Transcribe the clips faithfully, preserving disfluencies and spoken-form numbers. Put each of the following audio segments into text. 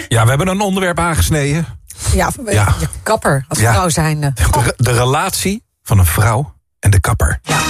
Ja, we hebben een onderwerp aangesneden. Ja, Ja. je kapper als Ja. vrouw zijnde. De, de relatie van een vrouw en de kapper. Ja.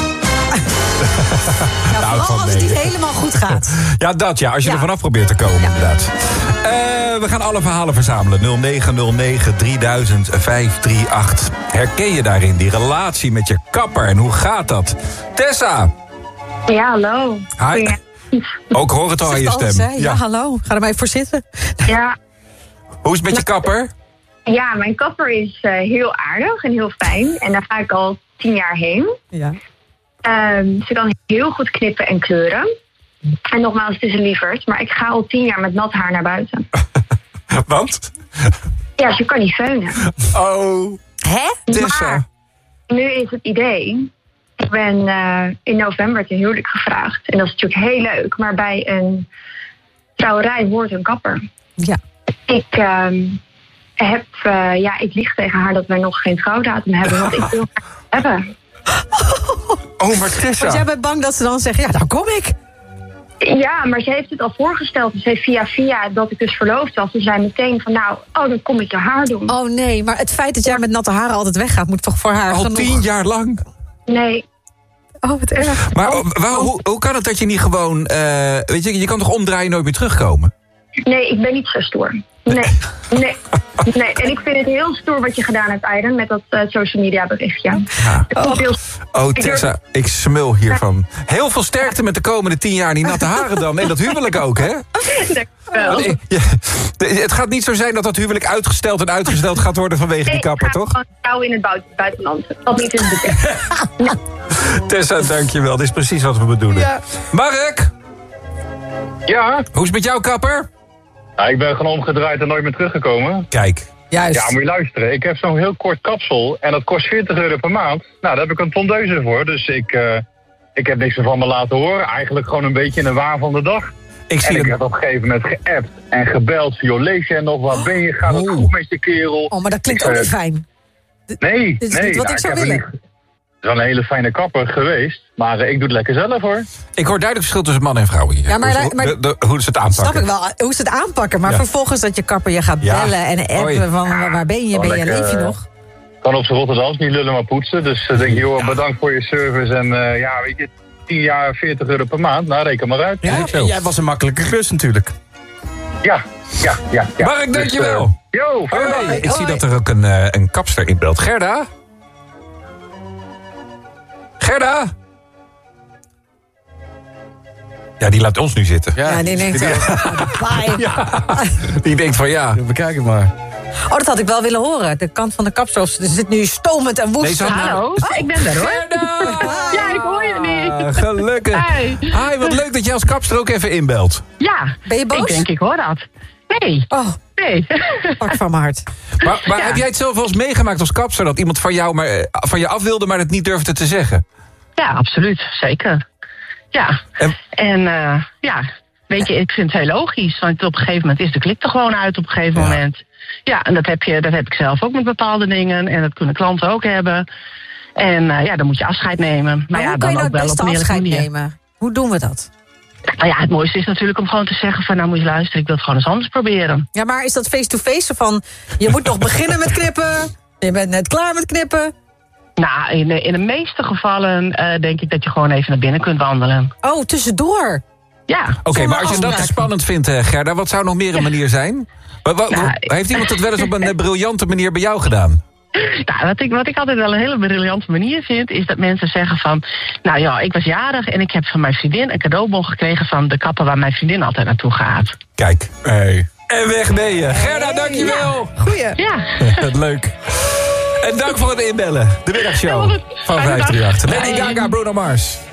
Nou, Nou, vooral van als het nee. niet helemaal goed gaat. Ja, dat ja, als je Ja. er vanaf probeert te komen, Ja. inderdaad. Uh, we gaan alle verhalen verzamelen. nul negen nul negen drieduizend vijfhonderdachtendertig. Herken je daarin die relatie met je kapper en hoe gaat dat? Tessa! Ja, hallo. Hi. Ook hoor het al aan je Zegt alles, stem. hè? Ja, hallo. Ga er maar even voor zitten. Ja, Hoe is het met je kapper? ja mijn kapper is uh, heel aardig en heel fijn. En daar ga ik al tien jaar heen. Ja. Um, ze kan heel goed knippen en kleuren. En nogmaals, het is een lieverd. Maar ik ga al tien jaar met nat haar naar buiten. Want? Ja, ze kan niet feunen. Oh, Hè? Tessa. Maar nu is het idee. Ik ben uh, in november ten huwelijk gevraagd. En dat is natuurlijk heel leuk. Maar bij een trouwerij hoort een kapper. Ja. Ik um, heb, uh, ja, ik lieg tegen haar dat wij nog geen trouwdatum hebben. Want ik wil haar hebben. Oh, maar Tessa. Want jij bent bang dat ze dan zeggen, ja, dan kom ik. Ja, maar ze heeft het al voorgesteld. Ze heeft via via dat ik dus verloofd was. Ze zei meteen van, nou, oh, dan kom ik je haar doen. Oh nee, maar het feit dat jij met natte haren altijd weggaat, moet toch voor haar Al genoeg... tien jaar lang. Nee. Oh, wat erg. Maar oh, waar, hoe, hoe kan het dat je niet gewoon... Uh, weet je, je kan toch omdraaien en nooit meer terugkomen? Nee, ik ben niet zo stoer. Nee, nee, nee. En ik vind het heel stoer wat je gedaan hebt, Aiden, met dat uh, social media berichtje. Ja. Oh, heel... Oh, Tessa, ik smul hiervan. Heel veel sterkte met de komende tien jaar die natte haren dan. En dat huwelijk ook, hè? Dankjewel. Ik, ja, het gaat niet zo zijn dat dat huwelijk uitgesteld en uitgesteld gaat worden vanwege die kapper, toch? Ik ga gewoon trouwen in het buiten- buitenland. Dat niet in het betekent. Tessa, dankjewel. Dit is precies wat we bedoelen. Ja. Mark, Ja, hoe is het met jouw kapper? ja, ik ben gewoon omgedraaid en nooit meer teruggekomen. Kijk. Juist. Ja, moet je luisteren. Ik heb zo'n heel kort kapsel en dat kost veertig euro per maand. Nou, daar heb ik een tondeuze voor. Dus ik, uh, ik heb niks meer van me laten horen. Eigenlijk gewoon een beetje in de waan van de dag. Ik zie En ik het. heb op een gegeven moment geappt en gebeld. Joh, leef jij nog? Waar ben je? Gaat het Oh. goed met je kerel? Oh, maar dat klinkt Ik, ook uh, niet fijn. Nee, Dit is nee. niet wat nou, ik zou heb er willen. niet- Het is wel een hele fijne kapper geweest. Maar uh, ik doe het lekker zelf, hoor. Ik hoor duidelijk verschil tussen man en vrouw hier. Ja, maar- Hoe- maar- de, de, hoe ze het aanpakken. Snap ik wel, hoe ze het aanpakken. Maar Ja. vervolgens dat je kapper je gaat Ja. bellen en appen Oei. van waar ben je, Gewoon ben je, lekker, leef je uh, nog? Kan op z'n Rotterdams niet lullen, maar poetsen. Dus uh, denk je, joh, bedankt voor je service. En uh, ja, weet je, tien jaar veertig euro per maand. Nou, reken maar uit. Ja, Ja, jij was een makkelijke klus natuurlijk. Ja, ja, ja. ja. Mark, dankjewel. Dus, uh, yo, fijne dag. Hoi. Ik zie Hoi. dat er ook een, uh, een kapster inbelt. Gerda? Gerda? Ja, die laat ons nu zitten. Ja, die denkt zo. Bye. Die denkt van ja. Bekijk het maar. Oh, dat had ik wel willen horen. De kant van de kapsel zit nu stomend en woest. Nee, ze had nou- Hallo, ik ben er hoor. Gerda! Ja, ik hoor je niet. Ah, gelukkig. Hi. Hi, wat leuk dat jij als kapster ook even inbelt. Ja, Ben je boos? ik denk ik hoor dat. Nee, Oh, nee. pak van mijn hart. Maar, maar Ja. heb jij het zelf wel eens meegemaakt als kapster... dat iemand van jou maar, eh, van je af wilde, maar het niet durfde te zeggen? Ja, absoluut. Zeker. Ja. En- En uh, ja, weet je, ik vind het heel logisch. Want op een gegeven moment is de klik er gewoon uit op een gegeven Ja. moment. Ja, en dat heb, je, dat heb ik zelf ook met bepaalde dingen. En dat kunnen klanten ook hebben. En uh, ja, dan moet je afscheid nemen. Maar, Maar ja, hoe dan kan je nou ook het wel op beste een eerlijke afscheid manier. nemen? Hoe doen we dat? Nou ja, het mooiste is natuurlijk om gewoon te zeggen van... nou moet je luisteren, ik wil het gewoon eens anders proberen. Ja, maar is dat face-to-face van... je moet nog beginnen met knippen, je bent net klaar met knippen. Nou, in de, in de meeste gevallen uh, denk ik dat je gewoon even naar binnen kunt wandelen. Oh, tussendoor. Ja. Oké, Zonder maar als je dat te afspraak. spannend vindt, eh, Gerda... wat zou nog meer een manier zijn? Wa- wa- Ja, heeft iemand het wel eens op een eh, briljante manier bij jou gedaan? Nou, wat ik, wat ik altijd wel een hele briljante manier vind... is dat mensen zeggen van... nou ja, ik was jarig en ik heb van mijn vriendin... een cadeaubon gekregen van de kapper waar mijn vriendin altijd naartoe gaat. Kijk. Hey. En weg ben je. Gerda, dankjewel. Goeie. Ja. Leuk. En dank voor het inbellen. De middagshow Ja, wat een van fijne dag. vijf drie acht. Lady Bye. Gaga, Bruno Mars.